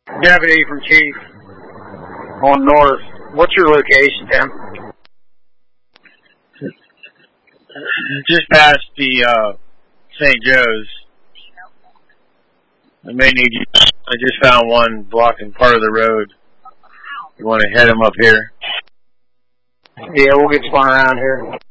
Deputy from Chief on North. What's your location, Tim? Just past the St. Joe's. I may need you. I just found one blocking part of the road. You want to head him up here? Yeah, we'll get spun around here.